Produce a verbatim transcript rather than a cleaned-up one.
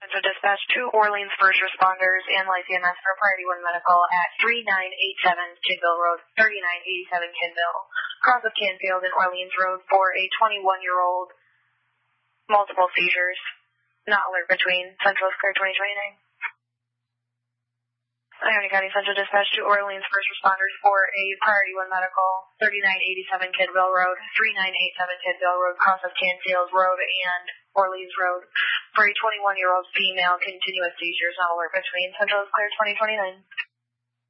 Central Dispatch to Orleans first responders and Light C M S for Priority one Medical at three nine eight seven Kidville Road, thirty-nine eighty-seven Kidville, cross of Canfield and Orleans Road for a twenty-one-year-old, multiple seizures, not alert between. Central is clear twenty twenty-nine. Ione County Central Dispatch to Orleans first responders for a Priority one Medical, thirty-nine eighty-seven Kidville Road, thirty-nine eighty-seven Kidville Road, cross of Canfield Road and Orleans Road for a twenty-one-year-old female, continuous seizures, not alert between. Central is clear twenty twenty-nine.